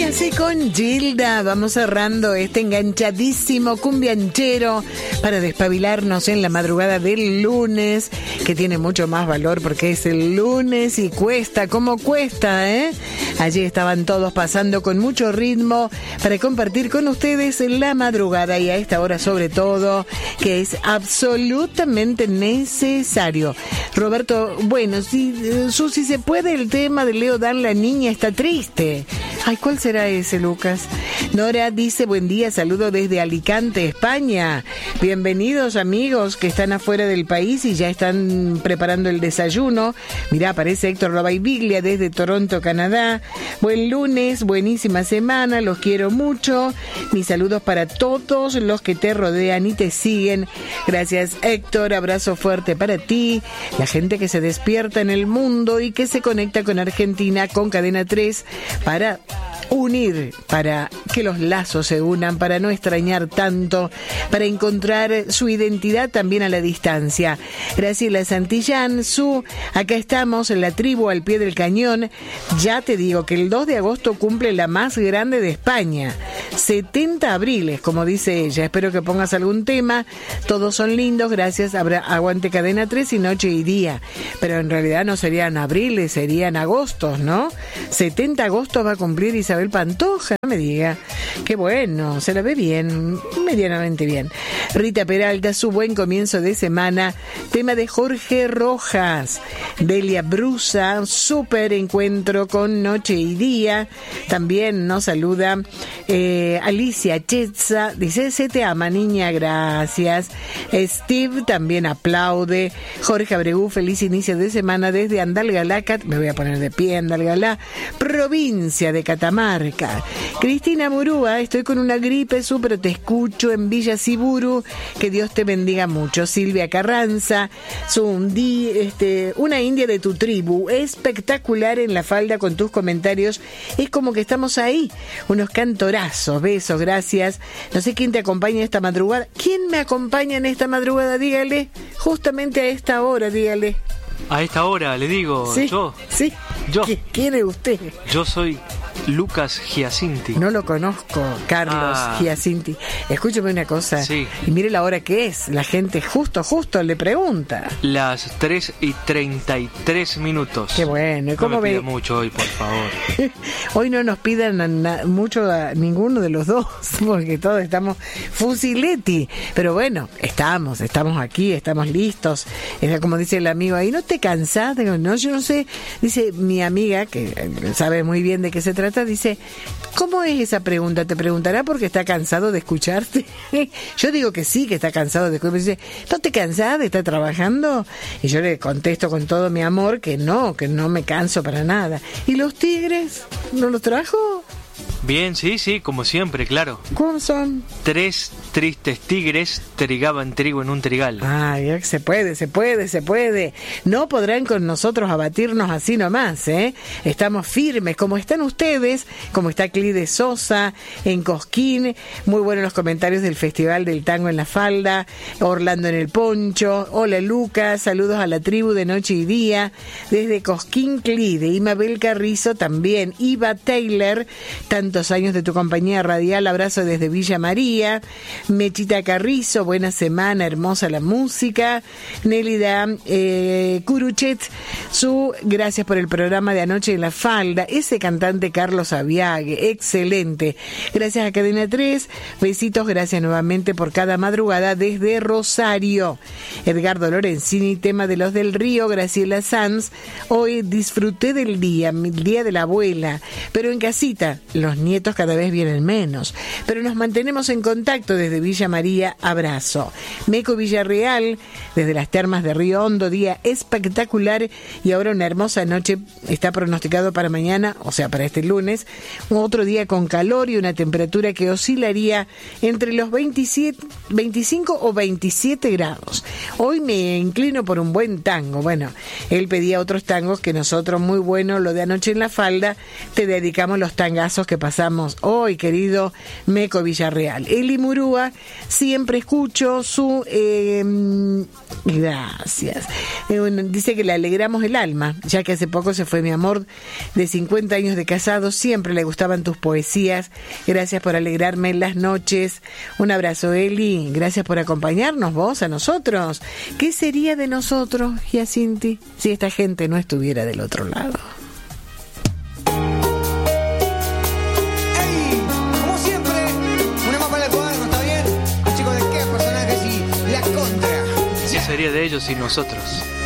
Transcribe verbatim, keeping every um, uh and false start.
Así con Gilda vamos cerrando este enganchadísimo cumbianchero para despabilarnos en la madrugada del lunes, que tiene mucho más valor porque es el lunes y cuesta, como cuesta, ¿eh? Allí estaban todos pasando con mucho ritmo para compartir con ustedes la madrugada y a esta hora sobre todo, que es absolutamente necesario. Roberto, bueno, si, Susi, se puede el tema de Leo Dan, la niña está triste. Ay, ¿cuál será ese, Lucas? Nora dice, buen día, saludo desde Alicante, España. Bienvenidos, amigos que están afuera del país y ya están preparando el desayuno. Mirá, aparece Héctor Robaiviglia desde Toronto, Canadá. Buen lunes, buenísima semana, los quiero mucho. Mis saludos para todos los que te rodean y te siguen. Gracias, Héctor, abrazo fuerte para ti. La gente que se despierta en el mundo y que se conecta con Argentina, con Cadena tres, para unir, para que los lazos se unan, para no extrañar tanto, para encontrar su identidad también a la distancia. Graciela Santillán, su, acá estamos en la tribu al pie del cañón. Ya te digo que el dos de agosto cumple la más grande de España. setenta abriles, como dice ella. Espero que pongas algún tema. Todos son lindos, gracias. Habrá, aguante Cadena tres y noche y día. Pero en realidad no serían abriles, serían agostos, ¿no? setenta agostos va a cumplir Isabel Pantoja, no me diga. Qué bueno, se la ve bien, medianamente bien. Rita Peralta, su buen comienzo de semana. Tema de Jorge Rojas. Delia Brusa, súper encuentro con Noche y Día. También nos saluda eh, Alicia Chetza. Dice, se te ama, niña, gracias. Steve también aplaude. Jorge Abreu, feliz inicio de semana desde Andalgalá. Me voy a poner de pie, Andalgalá, provincia de Catamarca. Cristina Murúa, estoy con una gripe, súper te escucho en Villa Siburu, que Dios te bendiga mucho. Silvia Carranza, Sundi, este, una india de tu tribu, espectacular en la falda con tus comentarios, es como que estamos ahí, unos cantorazos, besos, gracias. No sé quién te acompaña esta madrugada. ¿Quién me acompaña en esta madrugada? Dígale, justamente a esta hora, dígale. A esta hora, le digo, ¿Sí? yo. Sí. Yo. ¿Quién es usted? Yo soy Lucas Giacinti. No lo conozco, Carlos ah. Giacinti. Escúcheme una cosa. Sí. Y mire la hora que es. La gente justo, justo le pregunta. Las tres y treinta y tres minutos. Qué bueno. ¿Y cómo no me pida ve? mucho hoy, por favor. Hoy no nos pidan a na- mucho a ninguno de los dos, porque todos estamos fusiletti. Pero bueno, estamos, estamos aquí, estamos listos. Es como dice el amigo ahí, ¿no te cansás? Digo, no, yo no sé. Dice mi amiga, que sabe muy bien de qué se trata, dice, ¿cómo es esa pregunta? ¿Te preguntará porque está cansado de escucharte? Yo digo que sí, que está cansado de escucharte. Dice, ¿no te cansás de estar trabajando? Y yo le contesto con todo mi amor que no, que no me canso para nada. ¿Y los tigres? ¿No los trajo? Bien, sí, sí, como siempre, claro. ¿Cómo son? Tres tristes tigres trigaban trigo en un trigal. Ay, se puede, se puede, se puede. No podrán con nosotros abatirnos así nomás, ¿eh? Estamos firmes, como están ustedes, como está Clide Sosa en Cosquín. Muy buenos los comentarios del Festival del Tango en la Falda. Orlando en el Poncho. Hola, Lucas. Saludos a la tribu de Noche y Día. Desde Cosquín, Clide. Y Mabel Carrizo también. Iva Taylor, tantos años de tu compañía radial, abrazo desde Villa María. Mechita Carrizo, buena semana, hermosa la música. Nélida eh, Curuchet, su gracias por el programa de anoche en la falda. Ese cantante Carlos Aviague, excelente. Gracias a Cadena tres, besitos, gracias nuevamente por cada madrugada desde Rosario. Edgardo Lorenzini, tema de los del Río. Graciela Sanz, hoy disfruté del día, mi día de la abuela, pero en casita. Los nietos cada vez vienen menos, pero nos mantenemos en contacto desde Villa María, abrazo. Meco Villarreal, desde las termas de Río Hondo, día espectacular y ahora una hermosa noche está pronosticado para mañana, o sea para este lunes, otro día con calor y una temperatura que oscilaría entre los veintisiete, veinticinco o veintisiete grados. Hoy me inclino por un buen tango. Bueno, él pedía otros tangos que nosotros, muy bueno, lo de anoche en la falda, te dedicamos los tangazos que pasamos hoy, querido Meco Villarreal. Eli Murúa antigua, siempre escucho su... Eh, gracias. Eh, bueno, dice que le alegramos el alma, ya que hace poco se fue mi amor de cincuenta años de casado, siempre le gustaban tus poesías, gracias por alegrarme en las noches. Un abrazo, Eli, gracias por acompañarnos vos, a nosotros. ¿Qué sería de nosotros, Giacinti, si esta gente no estuviera del otro lado? ¡Ey! Como siempre, una más para el cuaderno, ¿está bien? Chicos, ¿de qué personajes y la contra? ¿Qué sería de ellos y nosotros?